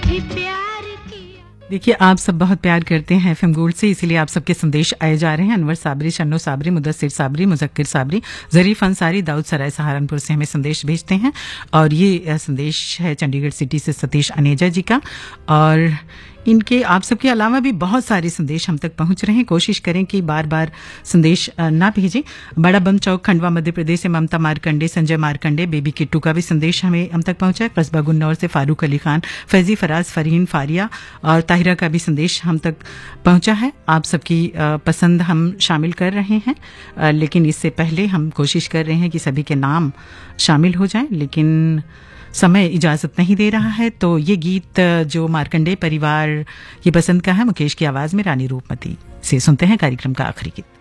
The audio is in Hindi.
देखिए, आप सब बहुत प्यार करते हैं एफएम गोल्ड से, इसीलिए आप सबके संदेश आए जा रहे हैं। अनवर साबरी, शन्नो साबरी, मुदस्सिर साबरी, मुजक्किर साबरी, जरीफ अंसारी, दाऊद सराय सहारनपुर से हमें संदेश भेजते हैं। और ये संदेश है चंडीगढ़ सिटी से सतीश अनेजा जी का। और इनके आप सबके अलावा भी बहुत सारे संदेश हम तक पहुंच रहे हैं। कोशिश करें कि बार बार संदेश ना भेजें। बड़ा बम चौक, खंडवा, मध्य प्रदेश से ममता मारकंडे, संजय मारकंडे, बेबी किट्टू का भी संदेश हम तक पहुंचा है। कस्बा गुन्नौर से फारूक अली खान, फैजी फराज, फरहीन फारिया और ताहिरा का भी संदेश हम तक पहुंचा है। आप सबकी पसंद हम शामिल कर रहे हैं, लेकिन इससे पहले हम कोशिश कर रहे हैं कि सभी के नाम शामिल हो जाएं, लेकिन समय इजाजत नहीं दे रहा है। तो ये गीत जो मार्कंडे परिवार ये पसंद का है, मुकेश की आवाज में रानी रूपमती से सुनते हैं कार्यक्रम का आखिरी गीत।